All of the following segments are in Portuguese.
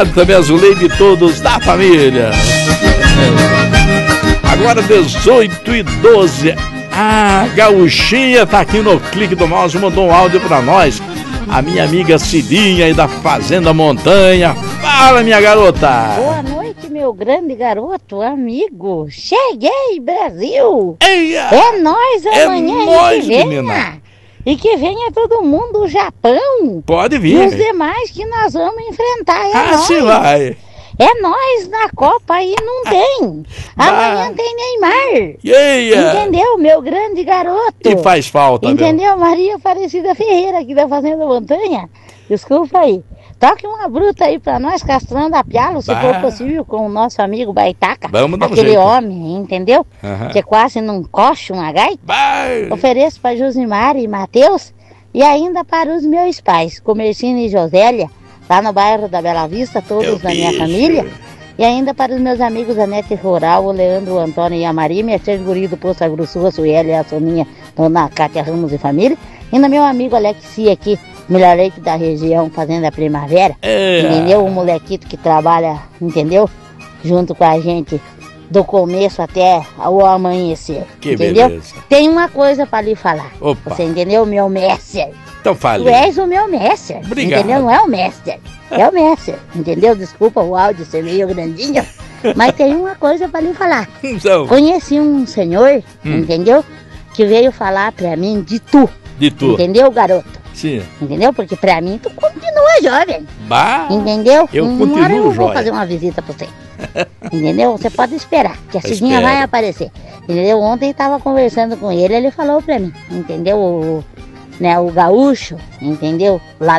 Também a Zuleide e todos da família. Agora 18h12. A Gauchinha tá aqui no clique do mouse, mandou um áudio pra nós. A minha amiga Cidinha aí da Fazenda Montanha. Fala, minha garota. Boa noite, meu grande garoto, amigo. Cheguei, Brasil. Eia. É nóis amanhã, é nóis, e que venha. menina. E que venha todo mundo do Japão. Pode E vir. os demais que nós vamos enfrentar. É nóis. Assim vai. É nós na Copa aí, não tem. Amanhã tem Neymar. Eia. Entendeu, meu grande garoto? E faz falta, entendeu? Maria Aparecida Ferreira, aqui da Fazenda Montanha. Desculpa aí. Toque uma bruta aí pra nós, castrando a pialo, se for possível, com o nosso amigo Baitaca. Vamos dar um aquele jeito. homem, entendeu? Que quase não coxa uma gaita. Ofereço para Josimar e Matheus e ainda para os meus pais, Comercino e Josélia, lá no bairro da Bela Vista, todos da minha família. E ainda para os meus amigos Anete Rural, o Leandro, o Antônio e a Maria, Mercedes Guri do Poço Agrossul, a Sueli e a Soninha, Dona Cátia Ramos e família. E ainda meu amigo Alexi aqui, melhor leite da região, Fazenda Primavera. Entendeu? O molequito que trabalha, entendeu? Junto com a gente, do começo até o amanhecer. Que entendeu? beleza. Tem uma coisa para lhe falar. Opa. Você entendeu, meu mestre? Então fale. Tu és o meu mestre. Obrigado. Entendeu? Não é o mestre. É o mestre. Entendeu? Desculpa o áudio ser meio grandinho. Mas tem uma coisa para lhe falar. Então. Conheci um senhor, entendeu? Que veio falar pra mim de tu. De tu. Entendeu, garoto? Sim. Entendeu? Porque pra mim tu continua jovem. Bah. Entendeu? Eu Uma continuo hora eu vou jovem. fazer uma visita pra você. Entendeu? Você pode esperar, que a Cidinha Espero. vai aparecer. Entendeu? Ontem tava conversando com ele falou pra mim, entendeu? O gaúcho, entendeu? Lá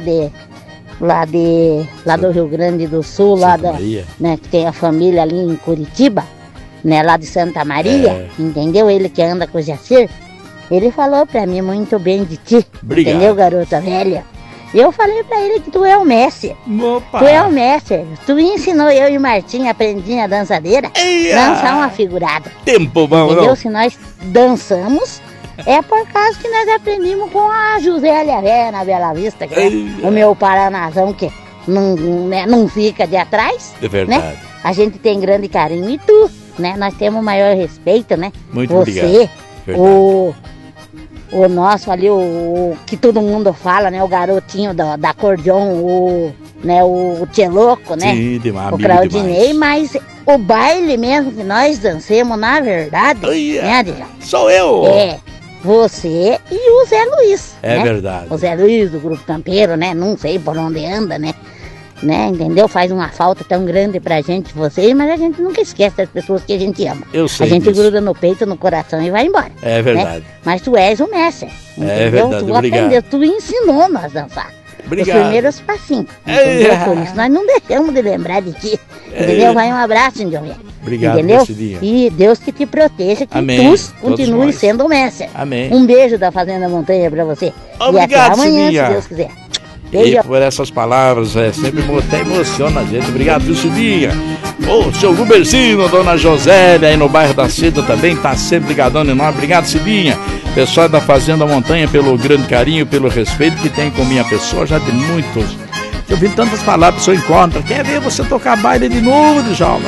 do Rio Grande do Sul, lá da, né, que tem a família ali em Curitiba, né, lá de Santa Maria, entendeu? Ele que anda com o Jacir, ele falou pra mim muito bem de ti, Obrigado. entendeu, garota velha? E eu falei pra ele que tu é o mestre. Opa. Tu é o mestre. Tu ensinou eu e Martinha, aprendinha dançadeira, dançar uma figurada. Tempo bom, entendeu? não? Se nós dançamos, é por causa que nós aprendimos com a Josélia Véia na Bela Vista, que é o meu Paranazão, que não fica de atrás. É verdade. Né? A gente tem grande carinho. E tu, né? Nós temos o maior respeito, né? Muito Você, obrigado. o nosso ali, o que todo mundo fala, né? O garotinho da acordeon, o Tcheloco, né? Sim, demais, o Claudinei, mas o baile mesmo que nós dancemos, na verdade, né, Adilson? Sou eu! É, você e o Zé Luiz. É né? verdade. O Zé Luiz do Grupo Campeiro, né? Não sei por onde anda, né? Entendeu? Faz uma falta tão grande pra gente, vocês, mas a gente nunca esquece das pessoas que a gente ama. Eu sei A gente disso. gruda no peito, no coração e vai embora. É verdade. Né? Mas tu és o mestre. É Entendeu? verdade, Tu obrigado. aprendeu, tu ensinou nós a dançar. Obrigado. Os primeiros passinhos. Entendeu? Por isso nós não deixamos de lembrar de ti. Entendeu? Vai um abraço, Índio Velho. Obrigado, entendeu? Cidinha. E Deus que te proteja, que Amém. tu Todos continue nós. sendo o mestre. Amém. Um beijo da Fazenda Montanha pra você. Obrigado, e até amanhã, Cidinha. se Deus quiser. E Beijo. por essas palavras, sempre até emociona a gente. Obrigado, viu, Cidinha? Ô, seu Gubercino, dona Josélia, aí no bairro da Seda também, tá sempre ligadão em nós. Obrigado, Cidinha. Pessoal da Fazenda Montanha, pelo grande carinho, pelo respeito que tem com minha pessoa, já de muitos. Eu vi tantas palavras, pessoa encontra. Quer ver você tocar baile de novo, Djalma?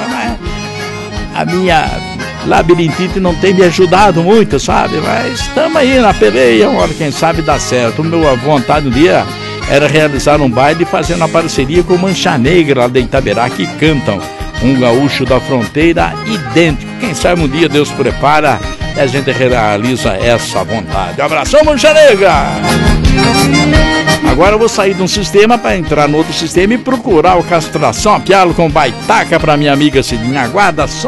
A minha labirintite não tem me ajudado muito, sabe? Mas estamos aí na peleia, uma hora quem sabe dá certo. A minha vontade um dia era realizar um baile fazendo uma parceria com o Mancha Negra lá de Itaberá, que cantam um gaúcho da fronteira idêntico. Quem sabe um dia Deus prepara e a gente realiza essa vontade. Um abração, Mancha Negra! Agora eu vou sair de um sistema para entrar no outro sistema e procurar o Castração a Pialo com Baitaca para minha amiga Cidinha. Aguarda só.